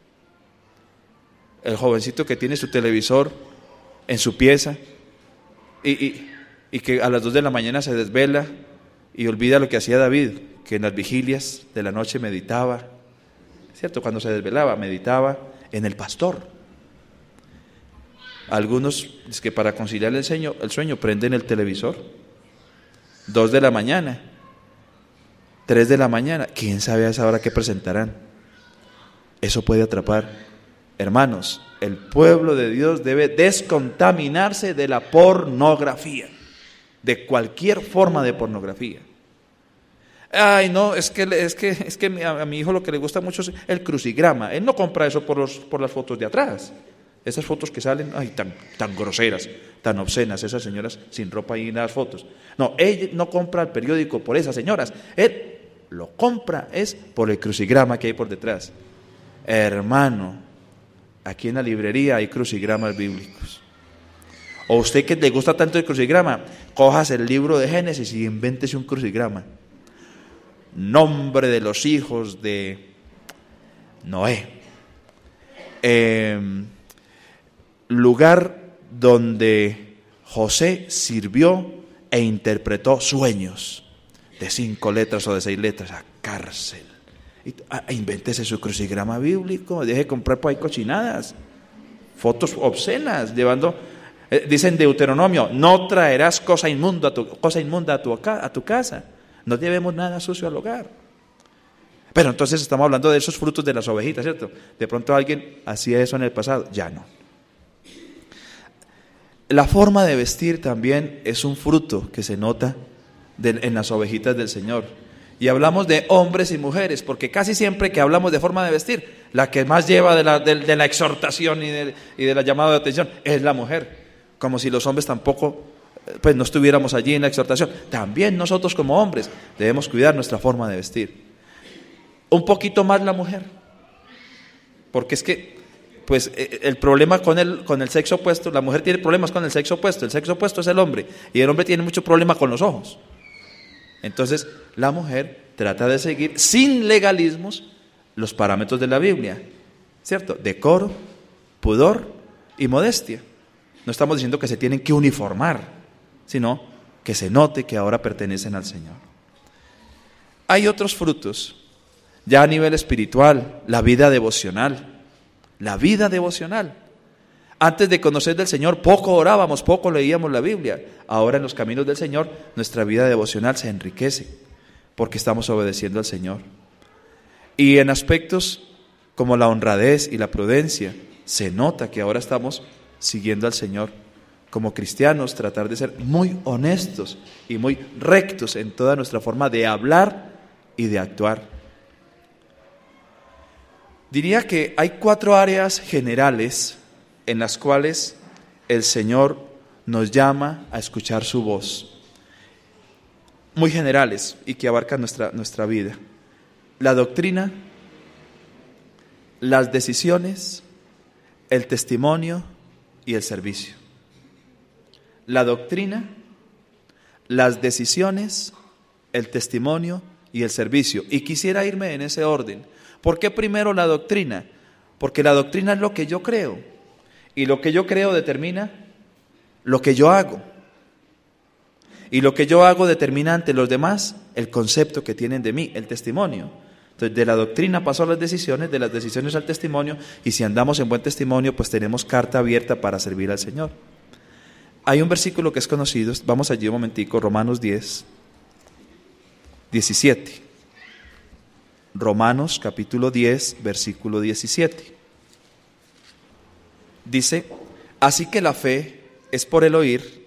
El jovencito que tiene su televisor en su pieza y, y, y que a las dos de la mañana se desvela y olvida lo que hacía David, que en las vigilias de la noche meditaba. ¿Cierto? Cuando se desvelaba, meditaba en el pastor. Algunos, es que para conciliar el sueño, el sueño prenden el televisor. Dos de la mañana, tres de la mañana, quién sabe a esa hora qué presentarán. Eso puede atrapar. Hermanos, el pueblo de Dios debe descontaminarse de la pornografía, de cualquier forma de pornografía. Ay, no, es que, es que, es que a mi hijo lo que le gusta mucho es el crucigrama. Él no compra eso por, los, por las fotos de atrás. Esas fotos que salen, ay, tan, tan groseras, tan obscenas, esas señoras sin ropa y en las fotos. No, él no compra el periódico por esas señoras. Él lo compra es por el crucigrama que hay por detrás. Hermano, aquí en la librería hay crucigramas bíblicos. O usted que le gusta tanto el crucigrama, cojas el libro de Génesis y invéntese un crucigrama. Nombre de los hijos de Noé, eh, lugar donde José sirvió e interpretó sueños de cinco letras o de seis letras, a cárcel. Y, ah, invéntese su crucigrama bíblico, deje de comprar por ahí cochinadas, fotos obscenas, llevando, eh, dicen Deuteronomio, no traerás cosa inmunda a tu, cosa inmunda a tu, a tu casa. No llevemos nada sucio al hogar. Pero entonces estamos hablando de esos frutos de las ovejitas, ¿cierto? De pronto alguien hacía eso en el pasado, ya no. La forma de vestir también es un fruto que se nota de, en las ovejitas del Señor. Y hablamos de hombres y mujeres, porque casi siempre que hablamos de forma de vestir, la que más lleva de la, de, de la exhortación y de, y de la llamada de atención es la mujer. Como si los hombres tampoco pues no estuviéramos allí en la exhortación. También nosotros como hombres debemos cuidar nuestra forma de vestir. Un poquito más la mujer, porque es que pues el problema con el, con el sexo opuesto, la mujer tiene problemas con el sexo opuesto, el sexo opuesto es el hombre, y el hombre tiene mucho problema con los ojos. Entonces la mujer trata de seguir sin legalismos los parámetros de la Biblia, ¿cierto? Decoro, pudor y modestia. No estamos diciendo que se tienen que uniformar, sino que se note que ahora pertenecen al Señor. Hay otros frutos, ya a nivel espiritual, la vida devocional, la vida devocional. Antes de conocer del Señor, poco orábamos, poco leíamos la Biblia. Ahora en los caminos del Señor, nuestra vida devocional se enriquece, porque estamos obedeciendo al Señor. Y en aspectos como la honradez y la prudencia, se nota que ahora estamos siguiendo al Señor. Como cristianos, tratar de ser muy honestos y muy rectos en toda nuestra forma de hablar y de actuar. Diría que hay cuatro áreas generales en las cuales el Señor nos llama a escuchar su voz, muy generales y que abarcan nuestra, nuestra vida. La doctrina, las decisiones, el testimonio y el servicio. La doctrina, las decisiones, el testimonio y el servicio. Y quisiera irme en ese orden. ¿Por qué primero la doctrina? Porque la doctrina es lo que yo creo. Y lo que yo creo determina lo que yo hago. Y lo que yo hago determina ante los demás el concepto que tienen de mí, el testimonio. Entonces, de la doctrina paso a las decisiones, de las decisiones al testimonio, y si andamos en buen testimonio, pues tenemos carta abierta para servir al Señor. Hay un versículo que es conocido, vamos allí un momentico, Romanos diez, diecisiete. Romanos capítulo diez, versículo diecisiete. Dice, Así que la fe es por el oír,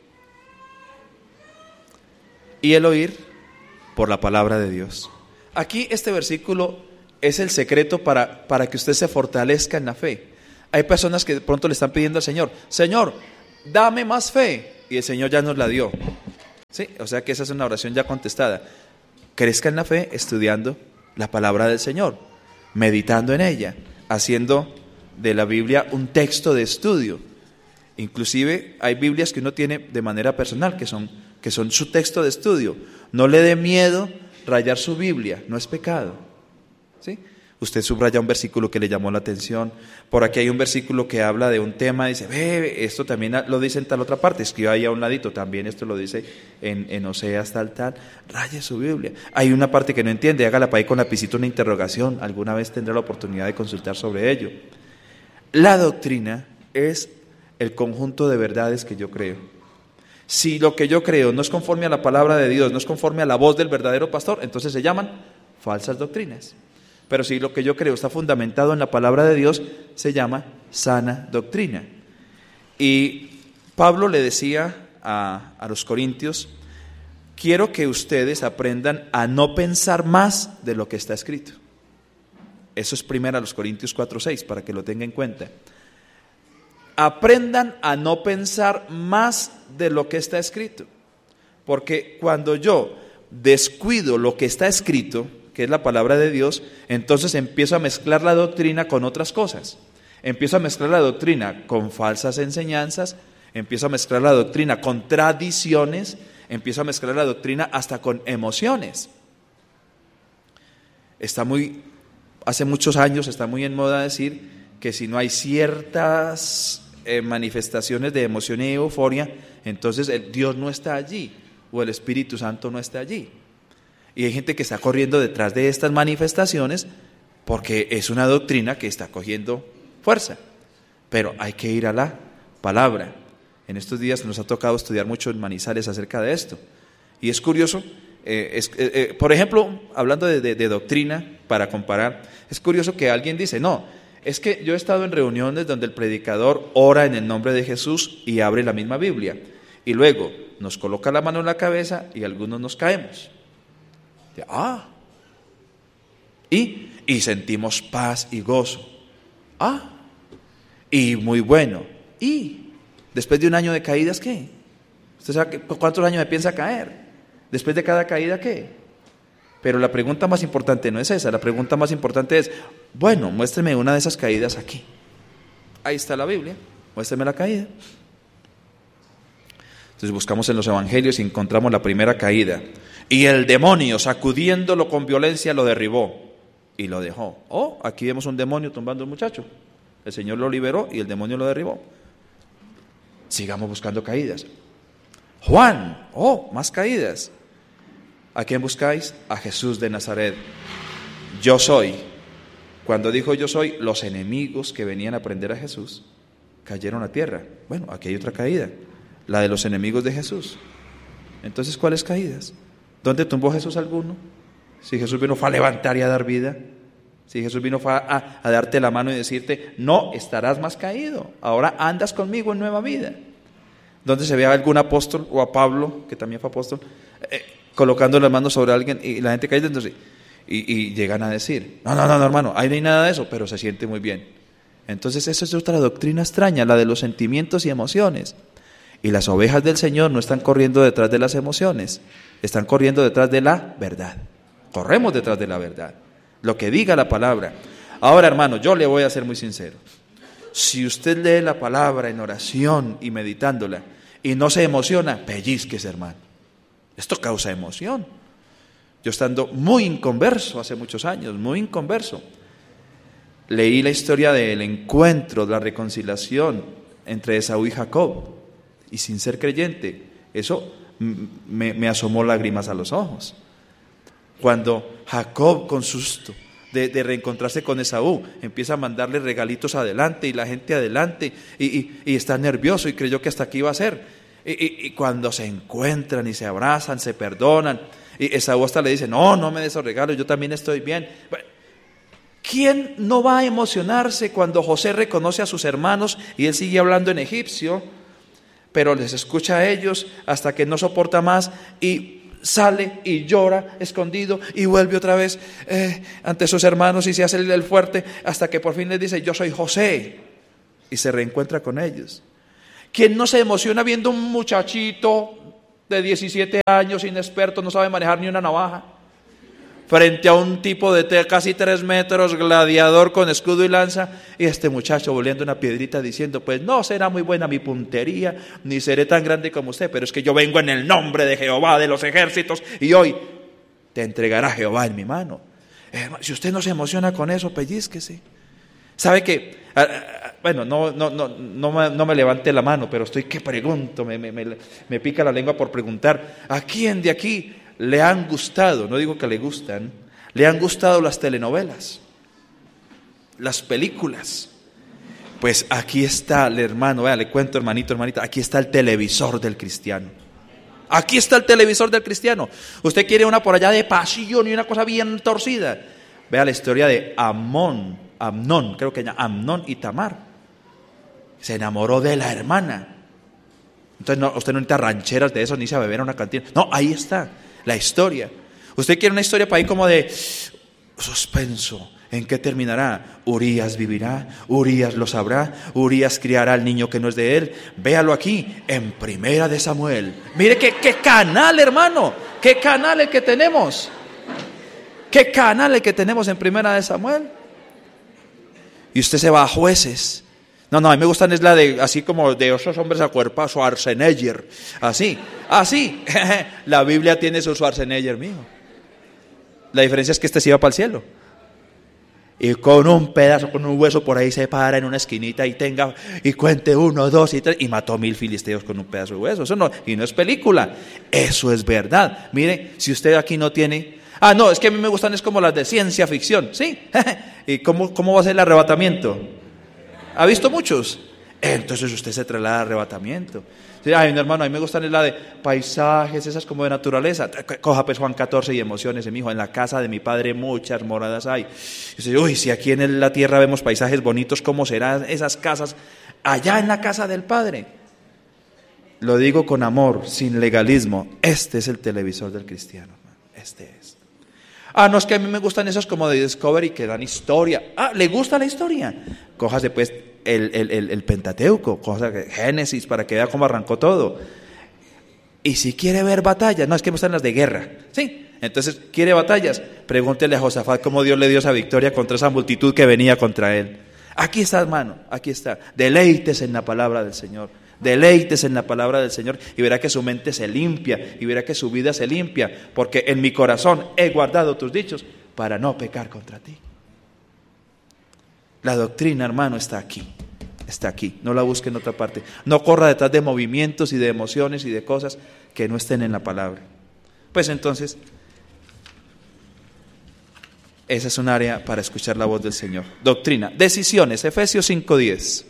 y el oír por la palabra de Dios. Aquí este versículo es el secreto para, para que usted se fortalezca en la fe. Hay personas que de pronto le están pidiendo al Señor, Señor, dame más fe, y el Señor ya nos la dio. ¿Sí? O sea que esa es una oración ya contestada. Crezca en la fe estudiando la palabra del Señor, meditando en ella, haciendo de la Biblia un texto de estudio. Inclusive hay Biblias que uno tiene de manera personal, que son, que son su texto de estudio. No le dé miedo rayar su Biblia, no es pecado. ¿Sí? Usted subraya un versículo que le llamó la atención. Por aquí hay un versículo que habla de un tema, dice, ve, esto también lo dice en tal otra parte, escriba ahí a un ladito, también esto lo dice en, en Oseas tal, tal, raye su Biblia. Hay una parte que no entiende, hágala para ahí con lapicito una interrogación, alguna vez tendrá la oportunidad de consultar sobre ello. La doctrina es el conjunto de verdades que yo creo. Si lo que yo creo no es conforme a la palabra de Dios, no es conforme a la voz del verdadero pastor, entonces se llaman falsas doctrinas. Pero si lo que yo creo está fundamentado en la palabra de Dios, se llama sana doctrina. Y Pablo le decía a, a los corintios, quiero que ustedes aprendan a no pensar más de lo que está escrito. Eso es primero a los Corintios cuatro seis, para que lo tenga en cuenta. Aprendan a no pensar más de lo que está escrito. Porque cuando yo descuido lo que está escrito, que es la palabra de Dios, entonces empiezo a mezclar la doctrina con otras cosas. Empiezo a mezclar la doctrina con falsas enseñanzas, empiezo a mezclar la doctrina con tradiciones, empiezo a mezclar la doctrina hasta con emociones. Está muy, hace muchos años está muy en moda decir que si no hay ciertas eh, manifestaciones de emoción y euforia, entonces el Dios no está allí o el Espíritu Santo no está allí. Y hay gente que está corriendo detrás de estas manifestaciones porque es una doctrina que está cogiendo fuerza. Pero hay que ir a la palabra. En estos días nos ha tocado estudiar mucho en Manizales acerca de esto. Y es curioso, eh, es, eh, eh, por ejemplo, hablando de, de, de doctrina, para comparar, es curioso que alguien dice, no, es que yo he estado en reuniones donde el predicador ora en el nombre de Jesús y abre la misma Biblia. Y luego nos coloca la mano en la cabeza y algunos nos caemos. Ah, y, y sentimos paz y gozo. Ah, y muy bueno. Y después de un año de caídas, ¿qué? ¿Usted sabe cuántos años me piensa caer? Después de cada caída, ¿qué? Pero la pregunta más importante no es esa. La pregunta más importante es, bueno, muéstreme una de esas caídas aquí. Ahí está la Biblia, muéstreme la caída. Entonces buscamos en los evangelios y encontramos la primera caída. Y el demonio, sacudiéndolo con violencia, lo derribó y lo dejó. Oh, aquí vemos un demonio tumbando al muchacho. El Señor lo liberó y el demonio lo derribó. Sigamos buscando caídas. Juan, oh, más caídas. ¿A quién buscáis? A Jesús de Nazaret. Yo soy. Cuando dijo yo soy, los enemigos que venían a prender a Jesús cayeron a tierra. Bueno, aquí hay otra caída, la de los enemigos de Jesús. Entonces, ¿cuáles caídas? ¿Dónde tumbó Jesús alguno? Si Jesús vino fue a levantar y a dar vida. Si Jesús vino fue a, a darte la mano y decirte, no estarás más caído, ahora andas conmigo en nueva vida. ¿Dónde se ve a algún apóstol o a Pablo, que también fue apóstol, eh, colocando las manos sobre alguien y la gente cae entonces, y, y llegan a decir, no, no, no, no, hermano, ahí no hay nada de eso, pero se siente muy bien. Entonces eso es otra doctrina extraña, la de los sentimientos y emociones. Y las ovejas del Señor no están corriendo detrás de las emociones, están corriendo detrás de la verdad. Corremos detrás de la verdad, lo que diga la palabra. Ahora, hermano, yo le voy a ser muy sincero. Si usted lee la palabra en oración y meditándola y no se emociona, pellizquese, hermano. Esto causa emoción. Yo estando muy inconverso hace muchos años, muy inconverso, leí la historia del encuentro, de la reconciliación entre Esaú y Jacob, y sin ser creyente, eso me, me asomó lágrimas a los ojos. Cuando Jacob, con susto de, de reencontrarse con Esaú, empieza a mandarle regalitos adelante y la gente adelante, y, y, y está nervioso y creyó que hasta aquí iba a ser. Y, y, y cuando se encuentran y se abrazan, se perdonan, y Esaú hasta le dice, no, no me des esos regalos, yo también estoy bien. Bueno, ¿Quién no va a emocionarse cuando José reconoce a sus hermanos y él sigue hablando en egipcio, pero les escucha a ellos hasta que no soporta más y sale y llora escondido y vuelve otra vez eh, ante sus hermanos y se hace el fuerte hasta que por fin les dice: yo soy José, y se reencuentra con ellos? ¿Quién no se emociona viendo un muchachito de diecisiete años, inexperto, no sabe manejar ni una navaja, frente a un tipo de te- casi tres metros, gladiador con escudo y lanza, y este muchacho volviendo una piedrita diciendo: pues no será muy buena mi puntería, ni seré tan grande como usted, pero es que yo vengo en el nombre de Jehová de los ejércitos, y hoy te entregará Jehová en mi mano? Eh, si usted no se emociona con eso, pellizquese. ¿Sabe qué? Ah, ah, bueno, no, no, no, no, me, no me levante la mano, pero estoy que pregunto, me, me, me, me pica la lengua por preguntar: ¿a quién de aquí le han gustado, no digo que le gustan, le han gustado las telenovelas, las películas? Pues aquí está el hermano, vea, le cuento, hermanito, hermanita, aquí está el televisor del cristiano. Aquí está el televisor del cristiano. Usted quiere una por allá de pasión y una cosa bien torcida, vea la historia de Amón, Amnón, creo que ya, Amnón y Tamar. Se enamoró de la hermana. Entonces no, usted no necesita rancheras de eso, ni se va a beber a una cantina. No, ahí está la historia. Usted quiere una historia para ahí como de suspenso. ¿En qué terminará? Urías vivirá, Urías lo sabrá, Urías criará al niño que no es de él. Véalo aquí, en Primera de Samuel. Mire qué, qué canal, hermano, qué canal el que tenemos. Qué canal el que tenemos en Primera de Samuel. Y usted se va a Jueces. No, no, a mí me gustan es la de, así como de esos hombres acuerpados, Schwarzenegger, así, así. La Biblia tiene su Schwarzenegger, mijo. La diferencia es que este se iba para el cielo. Y con un pedazo, con un hueso por ahí se para en una esquinita y tenga, y cuente uno, dos y tres, y mató mil filisteos con un pedazo de hueso. Eso no, y no es película, eso es verdad. Mire, si usted aquí no tiene, ah, no, es que a mí me gustan es como las de ciencia ficción, ¿sí? ¿Y cómo, cómo va a ser el arrebatamiento? ¿Ha visto muchos? Entonces usted se traslada al arrebatamiento. Ay, mi hermano, a mí me gustan la de paisajes, esas como de naturaleza. Coja pues Juan catorce y emociones, mi hijo. En la casa de mi padre muchas moradas hay. Y usted dice: uy, si aquí en la tierra vemos paisajes bonitos, ¿cómo serán esas casas allá en la casa del Padre? Lo digo con amor, sin legalismo. Este es el televisor del cristiano, hermano. Este es. Ah, no, es que a mí me gustan esos como de Discovery que dan historia. Ah, ¿le gusta la historia? Cójase pues el, el, el, el Pentateuco, cójase Génesis para que vea cómo arrancó todo. Y si quiere ver batallas, no, es que me gustan las de guerra. Sí, entonces, ¿quiere batallas? Pregúntele a Josafat cómo Dios le dio esa victoria contra esa multitud que venía contra él. Aquí está, hermano, aquí está. Deleites en la palabra del Señor. Deleites en la palabra del Señor y verá que su mente se limpia y verá que su vida se limpia, porque en mi corazón he guardado tus dichos para no pecar contra ti. La doctrina, hermano, está aquí, está aquí, no la busque en otra parte. No corra detrás de movimientos y de emociones y de cosas que no estén en la palabra. Pues entonces, esa es un área para escuchar la voz del Señor. Doctrina, decisiones, Efesios cinco diez.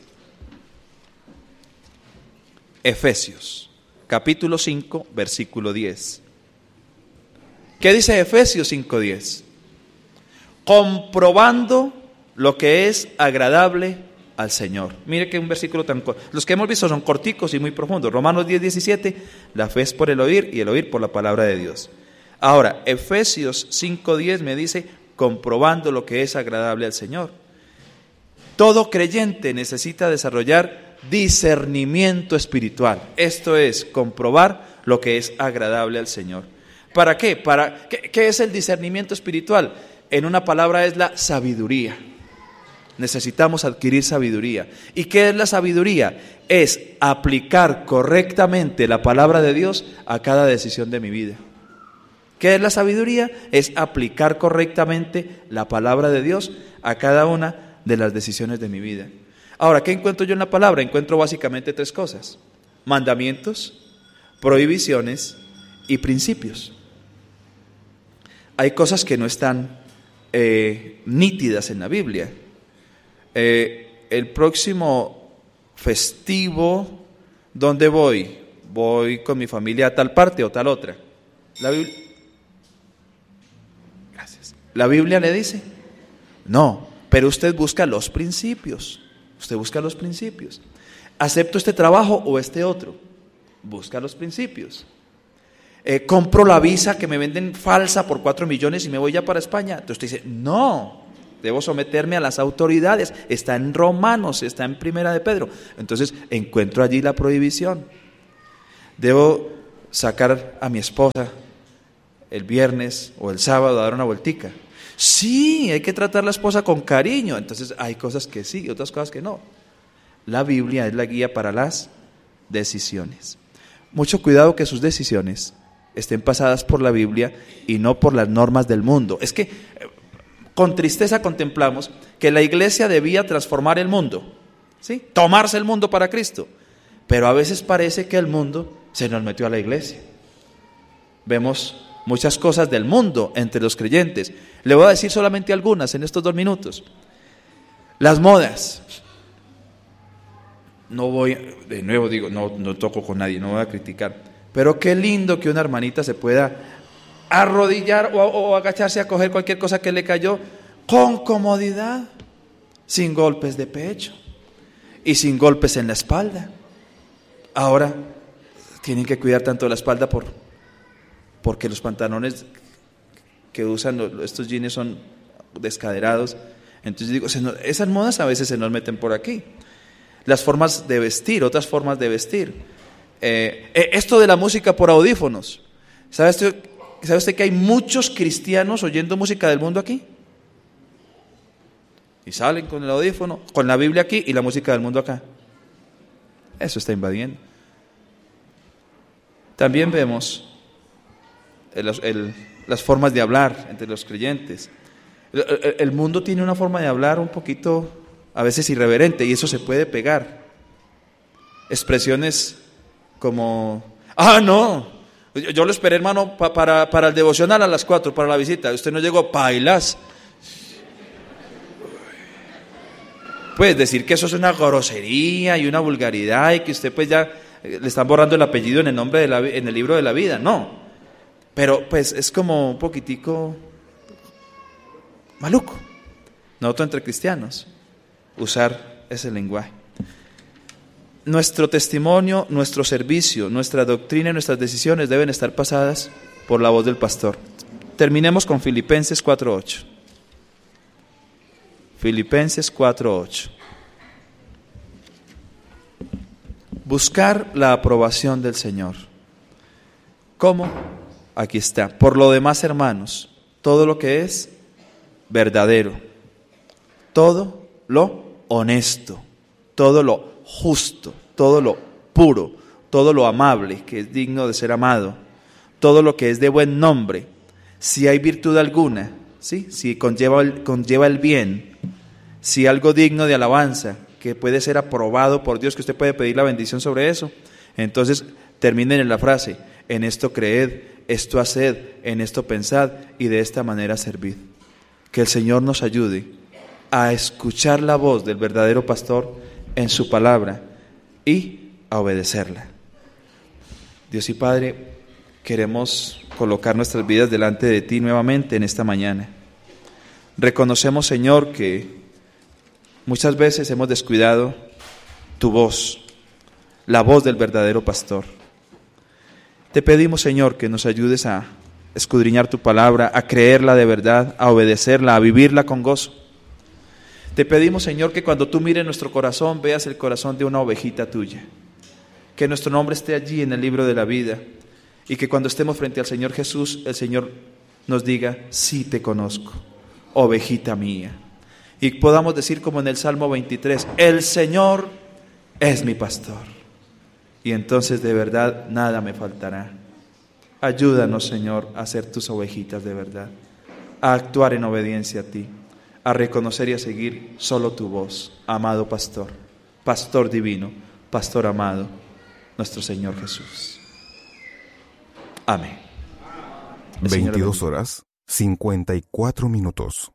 Efesios, capítulo cinco, versículo diez. ¿Qué dice Efesios cinco diez? Comprobando lo que es agradable al Señor. Mire que un versículo tan corto. Los que hemos visto son corticos y muy profundos. Romanos diez diecisiete, la fe es por el oír y el oír por la palabra de Dios. Ahora, Efesios cinco diez me dice, comprobando lo que es agradable al Señor. Todo creyente necesita desarrollar discernimiento espiritual. Esto es, comprobar lo que es agradable al Señor. ¿Para qué? Para, ¿qué, qué es el discernimiento espiritual? En una palabra es la sabiduría. Necesitamos adquirir sabiduría. ¿Y qué es la sabiduría? Es aplicar correctamente la palabra de Dios a cada decisión de mi vida. ¿Qué es la sabiduría? Es aplicar correctamente la palabra de Dios a cada una de las decisiones de mi vida. Ahora, ¿qué encuentro yo en la palabra? Encuentro básicamente tres cosas: mandamientos, prohibiciones y principios. Hay cosas que no están eh, nítidas en la Biblia. Eh, el próximo festivo, ¿dónde voy? Voy con mi familia a tal parte o tal otra. La Biblia, gracias. La Biblia le dice, No, pero usted busca los principios. Usted busca los principios. ¿Acepto este trabajo o este otro? Busca los principios. Eh, ¿Compro la visa que me venden falsa por cuatro millones y me voy ya para España? Entonces usted dice, no, debo someterme a las autoridades. Está en Romanos, está en Primera de Pedro. Entonces encuentro allí la prohibición. Debo sacar a mi esposa el viernes o el sábado a dar una vueltica. Sí, hay que tratar a la esposa con cariño. Entonces hay cosas que sí y otras cosas que no. La Biblia es la guía para las decisiones. Mucho cuidado que sus decisiones estén pasadas por la Biblia y no por las normas del mundo. Es que con tristeza contemplamos que la iglesia debía transformar el mundo, ¿sí? Tomarse el mundo para Cristo. Pero a veces parece que el mundo se nos metió a la iglesia. Vemos muchas cosas del mundo entre los creyentes. Le voy a decir solamente algunas en estos dos minutos. Las modas. No voy, de nuevo digo, no, no toco con nadie, no voy a criticar. Pero qué lindo que una hermanita se pueda arrodillar o, o agacharse a coger cualquier cosa que le cayó con comodidad, sin golpes de pecho y sin golpes en la espalda. Ahora tienen que cuidar tanto la espalda por, porque los pantalones que usan estos jeans son descaderados. Entonces digo, se nos, esas modas a veces se nos meten por aquí. Las formas de vestir, otras formas de vestir. Eh, esto de la música por audífonos. ¿Sabe usted, ¿Sabe usted que hay muchos cristianos oyendo música del mundo aquí? Y salen con el audífono, con la Biblia aquí y la música del mundo acá. Eso está invadiendo. También vemos el, el, las formas de hablar entre los creyentes. El, el, el mundo tiene una forma de hablar un poquito, a veces irreverente, y eso se puede pegar. Expresiones como, ah, no, yo, yo lo esperé, hermano, pa, para, para el devocional a las cuatro, para la visita. Usted no llegó, pailas. Pues decir que eso es una grosería y una vulgaridad y que usted pues ya le están borrando el apellido en el nombre de la, en el libro de la vida, no. Pero pues es como un poquitico maluco, nosotros entre cristianos, usar ese lenguaje. Nuestro testimonio, nuestro servicio, nuestra doctrina y nuestras decisiones deben estar pasadas por la voz del pastor. Terminemos con Filipenses cuatro ocho. Filipenses cuatro ocho. Buscar la aprobación del Señor. ¿Cómo? Aquí está. Por lo demás, hermanos, todo lo que es verdadero, todo lo honesto, todo lo justo, todo lo puro, todo lo amable, que es digno de ser amado, todo lo que es de buen nombre, si hay virtud alguna, ¿sí? Si conlleva el, conlleva el bien, si algo digno de alabanza, que puede ser aprobado por Dios, que usted puede pedir la bendición sobre eso, entonces terminen en la frase, en esto creed, esto haced, en esto pensad, y de esta manera servid. Que el Señor nos ayude a escuchar la voz del verdadero pastor en su palabra y a obedecerla. Dios y Padre, queremos colocar nuestras vidas delante de ti nuevamente en esta mañana. Reconocemos, Señor, que muchas veces hemos descuidado tu voz, la voz del verdadero pastor. Te pedimos, Señor, que nos ayudes a escudriñar tu palabra, a creerla de verdad, a obedecerla, a vivirla con gozo. Te pedimos, Señor, que cuando tú mires nuestro corazón, veas el corazón de una ovejita tuya. Que nuestro nombre esté allí en el libro de la vida y que cuando estemos frente al Señor Jesús, el Señor nos diga, sí te conozco, ovejita mía. Y podamos decir como en el Salmo veintitrés, el Señor es mi pastor. Y entonces de verdad nada me faltará. Ayúdanos, Señor, a ser tus ovejitas de verdad, a actuar en obediencia a ti, a reconocer y a seguir solo tu voz, amado pastor, pastor divino, pastor amado, nuestro Señor Jesús. Amén. veintidós horas, cincuenta y cuatro minutos.